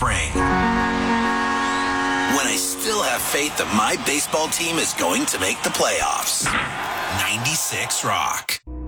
spring. When I still have faith that my baseball team is going to make the playoffs. 96 Rock.